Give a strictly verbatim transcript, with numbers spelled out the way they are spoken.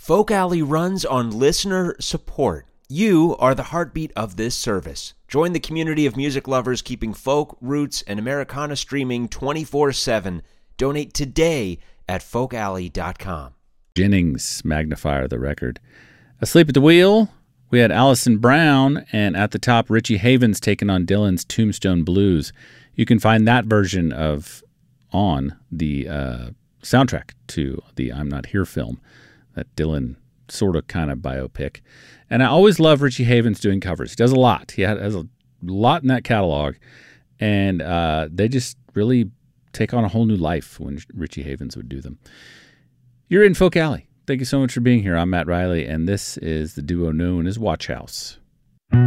Folk Alley runs on listener support. You are the heartbeat of this service. Join the community of music lovers keeping folk, roots, and Americana streaming twenty-four seven. Donate today at folk alley dot com. Jennings Magnifier, the record. Asleep at the Wheel, we had Allison Brown, and at the top, Richie Havens taking on Dylan's Tombstone Blues. You can find that version of on the uh, soundtrack to the I'm Not Here film, that Dylan sort of kind of biopic. And I always love Richie Havens doing covers. He does a lot. He has a lot in that catalog, and uh, they just really take on a whole new life when Richie Havens would do them. You're in Folk Alley. Thank you so much for being here. I'm Matt Riley, and this is the duo known as Watch House.